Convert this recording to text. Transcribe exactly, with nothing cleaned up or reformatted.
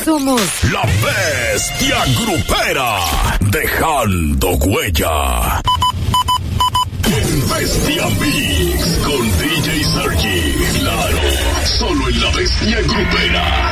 somos la Bestia Grupera, dejando huella. En Bestia Mix con D J Sergi, claro, solo en la Bestia Grupera.